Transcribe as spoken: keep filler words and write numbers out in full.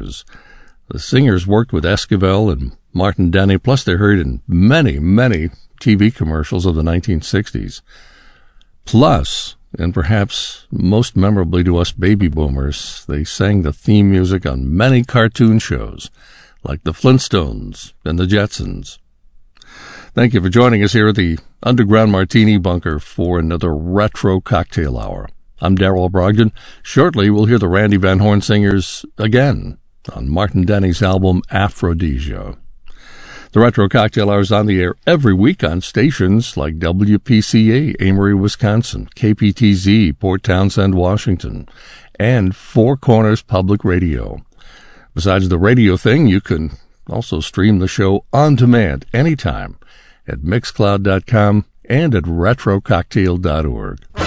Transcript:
Singers. The Singers worked with Esquivel and Martin Denny, plus they heard in many, many T V commercials of the nineteen sixties. Plus, and perhaps most memorably to us baby boomers, they sang the theme music on many cartoon shows, like the Flintstones and the Jetsons. Thank you for joining us here at the Underground Martini Bunker for another Retro Cocktail Hour. I'm Darrell Brogdon. Shortly, we'll hear the Randy Van Horn Singers again on Martin Denny's album Aphrodisia. The Retro Cocktail Hour is on the air every week on stations like W P C A, Amory, Wisconsin, K P T Z, Port Townsend, Washington, and Four Corners Public Radio. Besides the radio thing, you can also stream the show on demand anytime at mixcloud dot com and at retro cocktail dot org.